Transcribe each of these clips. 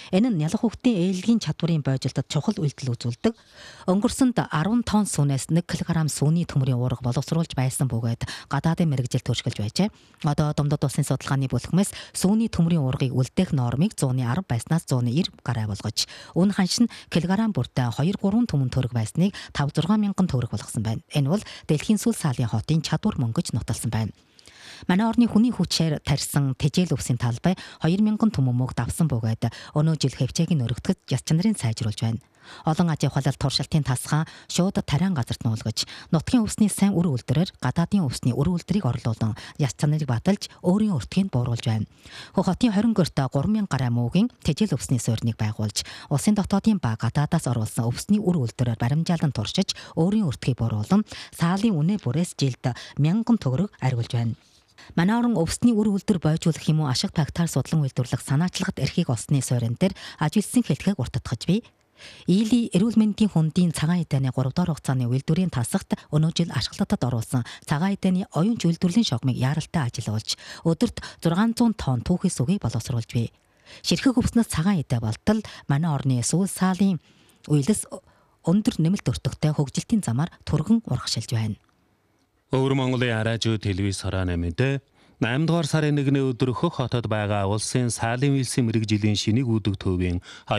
Энэ нь ялах хүүхдийн ээлгийн чадварын бойжилтод чухал үйлдэл үзүүлдэг. Өнгөрсөнд 15 сүүнээс 1 кг сүүний төмрийн уурга боловсруулж байсан бөгөөд гадаадын мэрэгжил төршгөлж байжээ. Одоо Домдод улсын судалгааны бүлэгмээс сүүний төмрийн уургыг үлдээх нормыг 110 байснаас 190 гаруй болгож, үн ханш нь килограмм бүртээ 2-3 түмэн төгрөг байсныг 5-6 мянган төгрөг болгосон байна. Энэ бол дэлхийн сүл саалын хотын чадвар мөнгөж нотолсон байна. Манай орны хүний хүчээр тарьсан тэжээл өвсийн талбай 2000 түмэн мөнгө давсан бөгөөд өнөө жил хэмжээгийн өргөдгөж яс чанарын сайжруулж байна. Олон аж ахуйлал туршилтын тасгаан шууд тариан газарт нуулгаж, нутгийн өвсний сайн үр үйлдвэрээр гадаадын өвсний үр үйлдвэрийг орлуулан яс чанарыг баталж өөрийн өртгийг бууруулж байна. Хотын 20 гөртөө 3000 гаруй муугийн тэжээл өвсний суурныг байгуулж, улсын дотоодын ба гадаадаас оруулсан өвсний үр үйлдвэрээр баримжаалан туршиж, өөрийн өртгийг бууруулан саалын үнэ бүрээс жилд 1000 төгрөг арвилж байна. Манай орон өвсний үр үйлдвэр бойжуулах юм уу ашигт багтаар судлан үйлдвэрлэх санаачлагт эрхийг олсны суурин дээр ажилсан хэлтгийг уртдахж бий. Ийли эрүүл мэндийн хүндийн цагаан эдэний 3 дахь хугацааны үйлдвэрийн тасагт өнөө жил ашиглалтад оруулсан цагаан эдэний оюунч үйлдвэрлэлийн шогмыг яаралтай ажиллуулж, өдөрт 600 тонн түүхий сүгийг боловсруулж бий. Ширхэг өвснөс цагаан эдэ болтол манай орны сүүл саалын уйлс өндөр нэмэлт өртөгтэй хөгжилтийн замаар түргэн урагшилж байна. Өвөр Монголын араажуу телевиз харааны мэдээ 8 дугаар сарын 1-ний өдөр Хөх хотод байгаа улсын саалын үйлсийн мэрэгжлийн шинийг үүдэх төвийн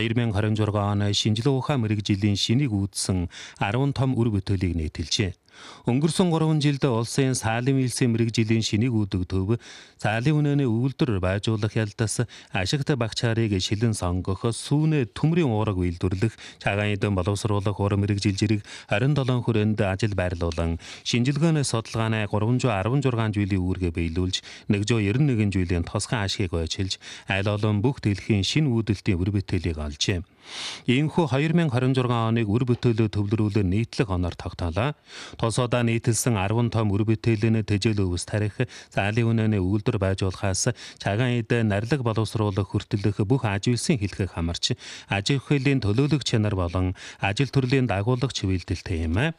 2026 оны шинжилгээ ухаан мэрэгжлийн шинийг үүдсэн 10 том үр бүтээлийг нийтэлжээ. Өнгөрсөн 3 жилд улсын саалын үйлсийн мэрэгжлийн шинийг үүдэх төв саалын үнэний үйлдвэр байжуулах ялдас ашигт багчаарыг шилэн сонгох, сүүнэ төмрийн уурга үйлдвэрлэх, цагаан эдэн боловсруулах ур мэрэгжил зэрэг 27 хүрээнд ажил байрлуулан шинжилгээний судалгааны 316 жилийн үүргээ биелүүлж 191 жилийн тосгон ашгийг ойчилж аль олон бүх дэлхийн шинэ үүдэлтийн үр бүтээлийг олжээ. Иймхүү 2026 оныг үр бүтээлөө төвлөрүүлэн нийтлэг оноор тогтоолоо. Тусуудаа нийтэлсэн 10 том үр бүтээлийн тэжээл өвс тарих, саалын үнэний үйлдвэр байжуулахаас цагаан эдэ нарилга боловсруулах хүртэлх бүх аж үйлсийн хэлхэг хамарч аж ахуйлын төлөөлөх чанар болон ажил төрлийн дагуулагч үйлдэлтэй юм.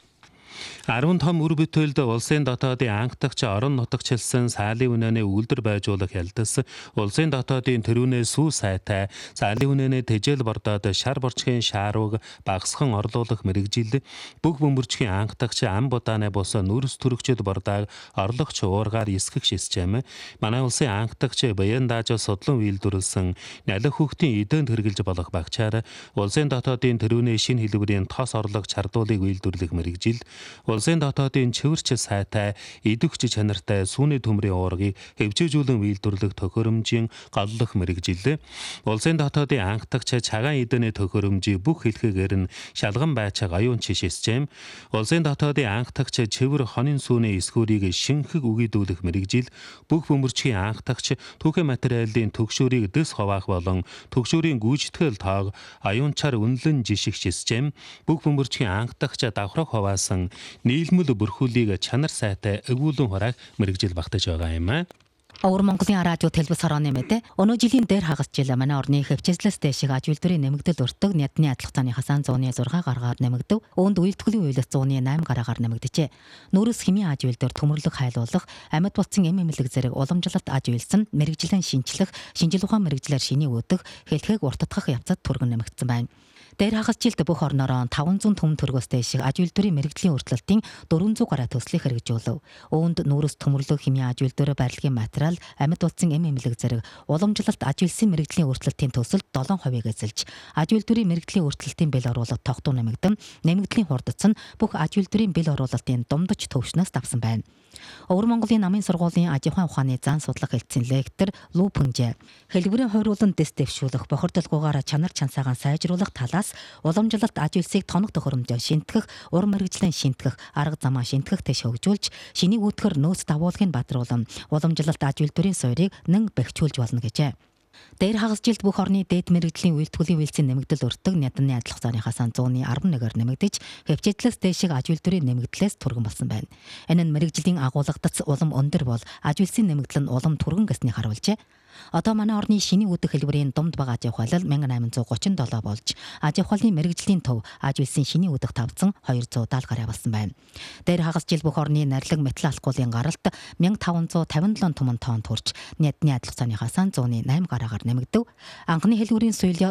10 том үр бүтээлд улсын дотоодын анхдагч орон нутагчлсан саалын үнэний үйлдвэр байжуулах ялдас, улсын дотоодын тэрүүнээ сүү сайтай, саалын үнэний тэжээл бордоод шар борчгийн шаарууг багасхан орлуулах мэрэгжил, бүх бөмбөрчгийн анхдагч ам будааны бус нүрс төрөгчд бордааг орлогч уургаар эсгэх систем, манай улсын анхдагч баян дааж судлан үйлдвэрлэсэн налих хүүхдийн эдэнд хэрэгжилж болох багчаар улсын дотоодын тэрүүнээ шинэ хэлбэрийн тос орлогч хардуулыг үйлдвэрлэх мэрэгжил, улсын дотоодын чивэрч сайтай, идэвхж чанартай сүүний төмрийн уургийг хөвжөөжүүлэн үйлдвэрлэх төхөөрөмжийн голлох мэрэгжил, улсын дотоодын анхдагч цагаан эдэний төхөөрөмжийг бүх хэлхээгээр нь шалган байцааг оюунч систем, улсын дотоодын анхдагч чивэр хонин сүүний эсгүүрийг шинхэг үгийдүүлэх мэрэгжил, бүх бөмбөрчгийн анхдагч түүхий материалын төгшөөрийг дэс хуваах болон төгшөөрийн гүйцэтгэл тоог оюунчаар үнэлэн жиших систем, бүх бөмбөрчгийн анхдагч давхраг хуваасан нийлмэл бүрхүүлийг чанар сайтай өгүүлэн хураах мэрэгжил багтаж байгаа юм. Өвөр Монголын араажуу телевиз харааны мэдээ өнөө жилийн дээр хагас жил манай орны хөвчөслөс дэшиг аж үйлдвэрийн нэмэгдэл өртөг нядны адилхан хасаан 106 гаргаар нэмэгдэв. Үүнд үйлдвэрлэлийн үйлс 108 гараагаар нэмэгдэжээ. Нүрс химийн аж үйлдвэр, төмөрлөг хайлуулах, амьд булцын эм эмнэлэг зэрэг уламжлалт аж үйлсэн, мэрэгжлийн шинжлэх, шинжил ухаан мэрэгжлэр шиний үүдэх, хэлхэг уртдах явцад түргэн нэмэгдсэн байна. Дээр хагас жилд бүх орнороо 500 түмэн төгрөгөөс дэшиг аж үйлдвэрийн мэрэгжлийн өөрчлөлтийн 400 гаруй төслийг хэрэгжүүлв. Үүнд нүрс, төмөрлөг химийн аж үйлдвэр, барилгын материал, амьд булцын эм эмнэлэг зэрэг уламжлалт аж үйлсийн мэрэгжлийн өөрчлөлтийн төсөлд 7% эзэлж, аж үйлдвэрийн мэрэгжлийн өөрчлөлтийн бэл оруулалт тогтуу нэмэгдэн, нэмэгдлийн хурдц нь бүх аж үйлдвэрийн бэл оруулалтын дундаж төвшнөөс давсан байна. Өвөр Монголын намын сургуулийн аж ахуйн ухааны зан судлах хэлтсийн лектор Лу Пүнжэ хэлбэрийн хойруулан дэс дэвшүүлэх, бохирдолгүйгээр чанар чансаагаа сайжруулах талаас уламжлалт аж үйлсийг тоног төхөөрөмжөөр шинтгэх, ур мэрэгжлийн шинтгэх, арга замаа шинтгэхтэй хөгжүүлж, шинийг үүдгэр нөөц давуулгыг бадруулан уламжлалт аж үйлдвэрийн суурийг нэн бэхжүүлж болно гэжээ. Дээр хагас жилд бүх орны дээд мэрэгжлийн үйлдвэрлэлийн үйлсийн нэмэгдэл өртөг нядны адилхан хасаан 111-аар нэмэгдэж, хөвчөдлөөс дэшиг аж үйлдвэрийн нэмэгдлээс түргэн болсон байна. Энэ нь мэрэгжлийн агуулгадац улам өндөр бол аж үйлсийн нэмэгдэл нь улам түргэн гэснийг харуулжээ. Одоо манай орны шиний үүдэх хэлбэрийн дунд бага аж ахуйлал 1837 болж, аж ахуйлын мэрэгжлийн төв аж үйлсийн шиний үүдэх тавцсан 270 гаруй болсон байна. Дээр хагас жил бүх орны нарилга металл алхуулын гаралт 1557 түмэн тонн төрж, нядны адилхан хасаан 108 гараагаар нэмэгдэв. Анхны хэлбэрийн суйль